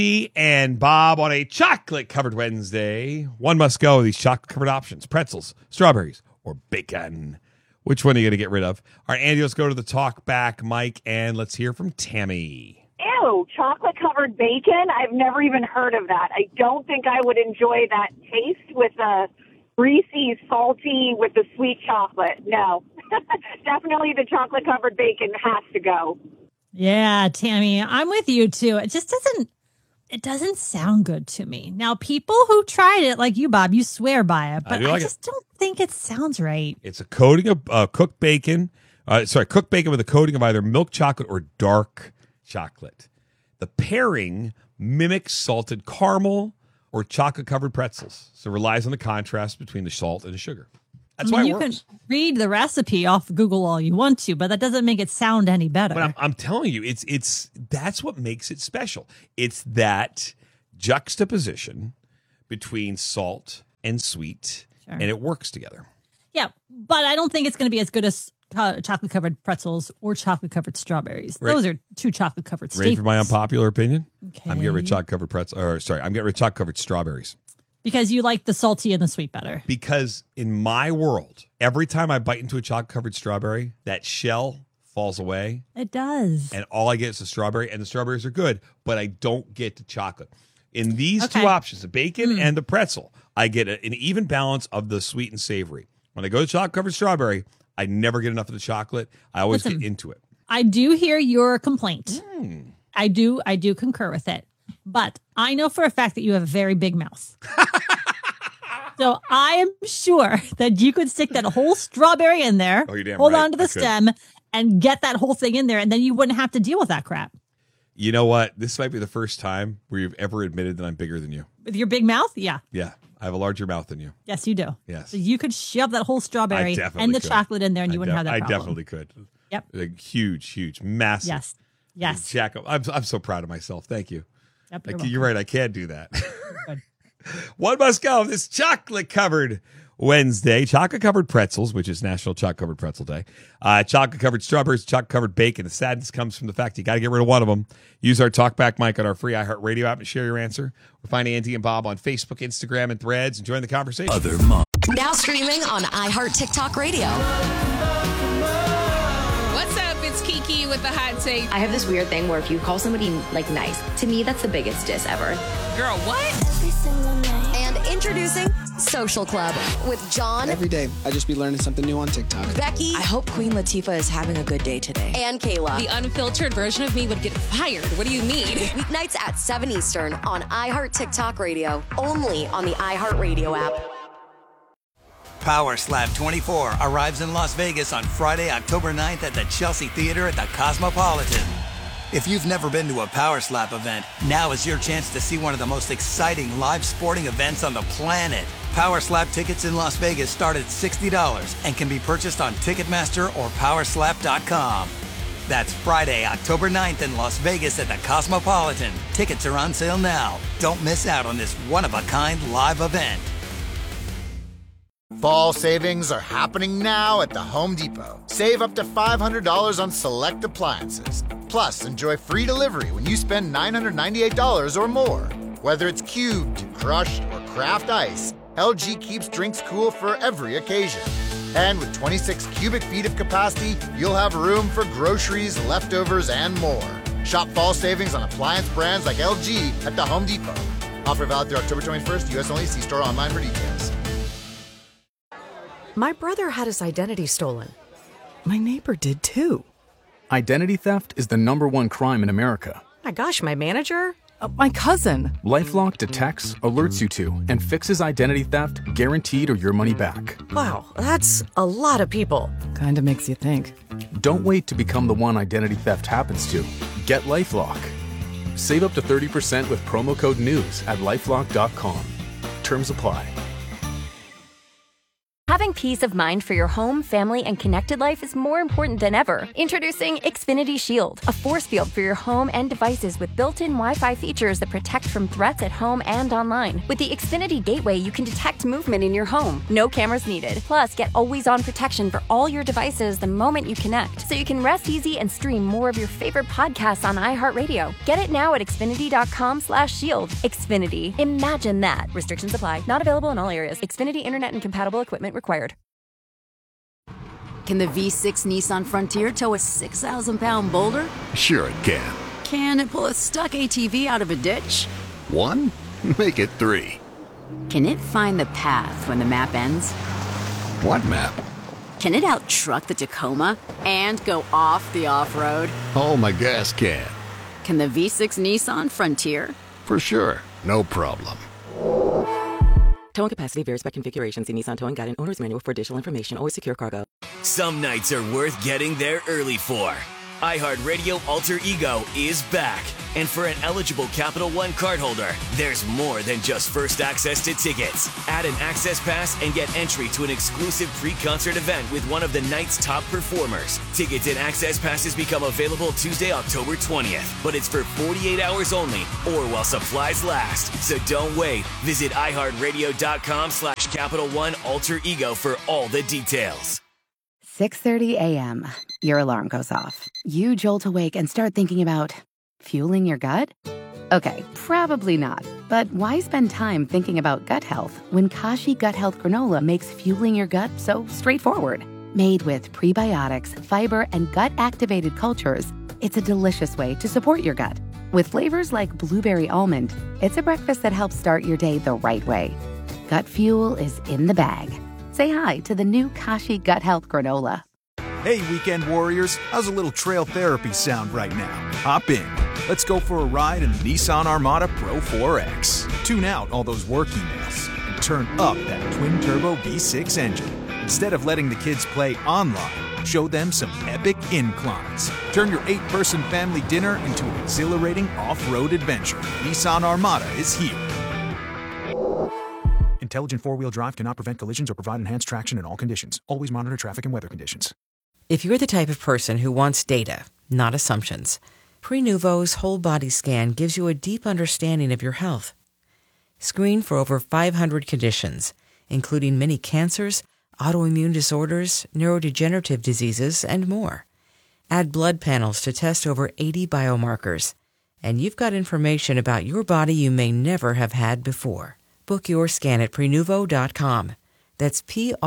And Bob on a chocolate-covered Wednesday. One must go. These chocolate-covered options: pretzels, strawberries, or bacon. Which one are you going to get rid of? All right, Andy, let's go to the talk back, Mike, and let's hear from Tammy. Ew, chocolate-covered bacon? I've never even heard of that. I don't think I would enjoy that taste with a greasy, salty, with the sweet chocolate. No. Definitely the chocolate-covered bacon has to go. Yeah, Tammy, I'm with you, too. It just doesn't sound good to me. Now, people who tried it, like you, Bob, you swear by it, but I just don't think it sounds right. It's a coating of cooked bacon. Cooked bacon with a coating of either milk chocolate or dark chocolate. The pairing mimics salted caramel or chocolate-covered pretzels, so it relies on the contrast between the salt and the sugar. That's why it works. You can read the recipe off Google all you want to, but that doesn't make it sound any better. But I'm telling you, it's that's what makes it special. It's that juxtaposition between salt and sweet, and it works together. Yeah, but I don't think it's going to be as good as chocolate-covered pretzels or chocolate-covered strawberries. Right. Those are two chocolate-covered staples. Ready for my unpopular opinion? Okay. I'm getting rid of chocolate-covered pretzels. I'm getting rid of chocolate-covered strawberries. Because you like the salty and the sweet better. Because in my world, every time I bite into a chocolate-covered strawberry, that shell falls away. It does. And all I get is the strawberry, and the strawberries are good, but I don't get the chocolate. In these two options, the bacon and the pretzel, I get an even balance of the sweet and savory. When I go to chocolate-covered strawberry, I never get enough of the chocolate. I always get into it. I do hear your complaint. I do concur with it. But I know for a fact that you have a very big mouth. So I am sure that you could stick that whole strawberry in there, hold on to the stem, and get that whole thing in there, and then you wouldn't have to deal with that crap. You know what? This might be the first time where you've ever admitted that I'm bigger than you. With your big mouth? Yeah. Yeah. I have a larger mouth than you. Yes, you do. Yes. So you could shove that whole strawberry and the chocolate in there, and you wouldn't have that problem. I definitely could. Yep. Like huge, massive. Yes. Yes. Jack, I'm so proud of myself. Thank you. Yep, you're right. I can't do that. One must go. This chocolate-covered Wednesday. Chocolate-covered pretzels, which is National Chocolate-Covered Pretzel Day. Chocolate-covered strawberries, chocolate-covered bacon. The sadness comes from the fact you got to get rid of one of them. Use our TalkBack mic on our free iHeartRadio app and share your answer. We'll find Andy and Bob on Facebook, Instagram, and Threads, and join the conversation. Now streaming on iHeart TikTok Radio. What's up? It's Kiki with the hot take. I have this weird thing where if you call somebody nice, to me that's the biggest diss ever. Girl, what? And introducing Social Club with John. Every day, I just be learning something new on TikTok. Becky. I hope Queen Latifah is having a good day today. And Kayla. The unfiltered version of me would get fired. What do you mean? Weeknights at 7 Eastern on iHeart TikTok Radio. Only on the iHeart Radio app. Power Slap 24 arrives in Las Vegas on Friday, October 9th at the Chelsea Theater at the Cosmopolitan. If you've never been to a Power Slap event, now is your chance to see one of the most exciting live sporting events on the planet. Power Slap tickets in Las Vegas start at $60 and can be purchased on Ticketmaster or Powerslap.com. That's Friday, October 9th in Las Vegas at the Cosmopolitan. Tickets are on sale now. Don't miss out on this one-of-a-kind live event. Fall savings are happening now at the Home Depot. Save up to $500 on select appliances. Plus, enjoy free delivery when you spend $998 or more. Whether it's cubed, crushed, or craft ice, LG keeps drinks cool for every occasion. And with 26 cubic feet of capacity, you'll have room for groceries, leftovers, and more. Shop fall savings on appliance brands like LG at the Home Depot. Offer valid through October 21st, U.S. only. See store online for details. My brother had his identity stolen. My neighbor did too. Identity theft is the #1 crime in America. My gosh, my manager? My cousin. LifeLock detects, alerts you to, and fixes identity theft guaranteed or your money back. Wow, that's a lot of people. Kinda makes you think. Don't wait to become the one identity theft happens to. Get LifeLock. Save up to 30% with promo code NEWS at LifeLock.com. Terms apply. Having Peace of mind for your home, family, and connected life is more important than ever. Introducing Xfinity Shield, a force field for your home and devices with built-in Wi-Fi features that protect from threats at home and online. With the Xfinity Gateway, you can detect movement in your home. No cameras needed. Plus, get always-on protection for all your devices the moment you connect, so you can rest easy and stream more of your favorite podcasts on iHeartRadio. Get it now at Xfinity.com/shield. Xfinity. Imagine that. Restrictions apply. Not available in all areas. Xfinity Internet and compatible equipment required. Can the V6 Nissan Frontier tow a 6,000-pound boulder? Sure it can. Can it pull a stuck ATV out of a ditch? 1? Make it 3. Can it find the path when the map ends? What map? Can it out-truck the Tacoma and go off the off-road? Oh, my gas can. Can the V6 Nissan Frontier? For sure. No problem. Towing capacity varies by configuration. See Nissan Towing Guide and Owner's Manual for additional information. Always secure cargo. Some nights are worth getting there early for. iHeartRadio Alter Ego is back. And for an eligible Capital One cardholder, there's more than just first access to tickets. Add an access pass and get entry to an exclusive pre-concert event with one of the night's top performers. Tickets and access passes become available Tuesday, October 20th. But it's for 48 hours only or while supplies last. So don't wait. Visit iHeartRadio.com/Capital One Alter Ego for all the details. 6:30 a.m. Your alarm goes off. You jolt awake and start thinking about fueling your gut? Okay, probably not. But why spend time thinking about gut health when Kashi Gut Health Granola makes fueling your gut so straightforward? Made with prebiotics, fiber, and gut-activated cultures, it's a delicious way to support your gut. With flavors like blueberry almond, it's a breakfast that helps start your day the right way. Gut fuel is in the bag. Say hi to the new Kashi Gut Health Granola. Hey, weekend warriors, how's a little trail therapy sound right now? Hop in. Let's go for a ride in the Nissan Armada Pro 4X. Tune out all those work emails and turn up that twin-turbo V6 engine. Instead of letting the kids play online, show them some epic inclines. Turn your 8-person family dinner into an exhilarating off-road adventure. Nissan Armada is here. Intelligent four-wheel drive cannot prevent collisions or provide enhanced traction in all conditions. Always monitor traffic and weather conditions. If you're the type of person who wants data, not assumptions, Prenuvo's whole body scan gives you a deep understanding of your health. Screen for over 500 conditions, including many cancers, autoimmune disorders, neurodegenerative diseases, and more. Add blood panels to test over 80 biomarkers. And you've got information about your body you may never have had before. Book your scan at Prenuvo.com. That's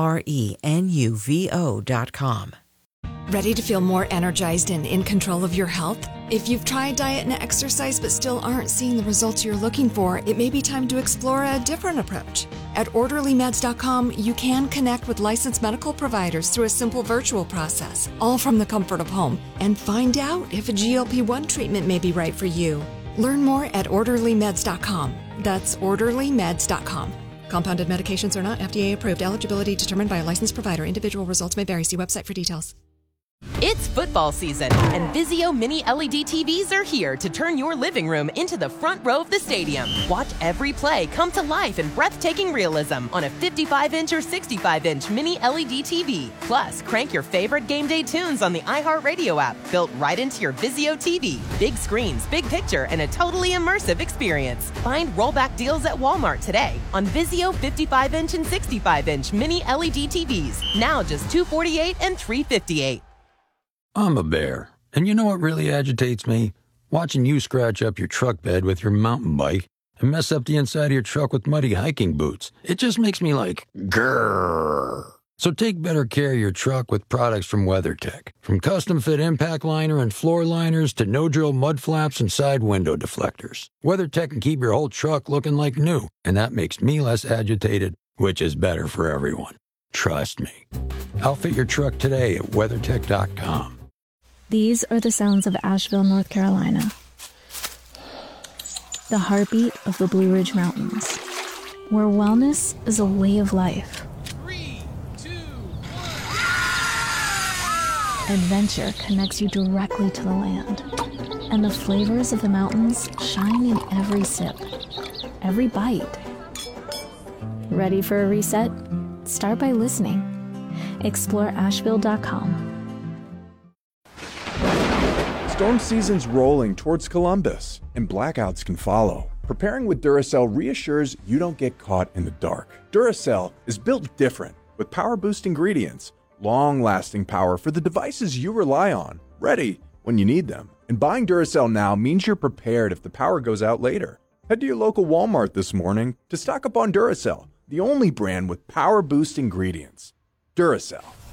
Prenuvo.com. Ready to feel more energized and in control of your health? If you've tried diet and exercise but still aren't seeing the results you're looking for, it may be time to explore a different approach. At OrderlyMeds.com, you can connect with licensed medical providers through a simple virtual process, all from the comfort of home, and find out if a GLP-1 treatment may be right for you. Learn more at OrderlyMeds.com. That's OrderlyMeds.com. Compounded medications are not FDA approved. Eligibility determined by a licensed provider. Individual results may vary. See website for details. It's football season, and Vizio Mini LED TVs are here to turn your living room into the front row of the stadium. Watch every play come to life in breathtaking realism on a 55-inch or 65-inch Mini LED TV. Plus, crank your favorite game day tunes on the iHeartRadio app, built right into your Vizio TV. Big screens, big picture, and a totally immersive experience. Find rollback deals at Walmart today on Vizio 55-inch and 65-inch Mini LED TVs. Now just $248 and $358. I'm a bear, and you know what really agitates me? Watching you scratch up your truck bed with your mountain bike and mess up the inside of your truck with muddy hiking boots. It just makes me like, grrr. So take better care of your truck with products from WeatherTech. From custom-fit impact liner and floor liners to no-drill mud flaps and side window deflectors. WeatherTech can keep your whole truck looking like new, and that makes me less agitated, which is better for everyone. Trust me. Outfit your truck today at WeatherTech.com. These are the sounds of Asheville, North Carolina. The heartbeat of the Blue Ridge Mountains, where wellness is a way of life. 3, 2, 1. Adventure connects you directly to the land, and the flavors of the mountains shine in every sip, every bite. Ready for a reset? Start by listening. Explore Asheville.com. Storm season's rolling towards Columbus, and blackouts can follow. Preparing with Duracell reassures you don't get caught in the dark. Duracell is built different, with power-boost ingredients, long-lasting power for the devices you rely on, ready when you need them. And buying Duracell now means you're prepared if the power goes out later. Head to your local Walmart this morning to stock up on Duracell, the only brand with power-boost ingredients. Duracell.